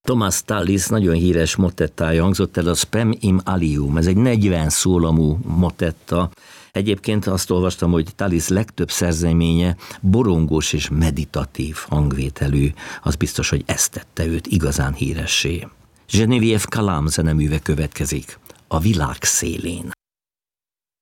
Thomas Tallis nagyon híres motettája hangzott el, a Spem im Alium, ez egy 40 szólamú motetta. Egyébként azt olvastam, hogy Tallis legtöbb szerzeménye borongós és meditatív hangvételű, az biztos, hogy ezt tette őt igazán híressé. Geneviève Calam zeneműve következik, A világ szélén.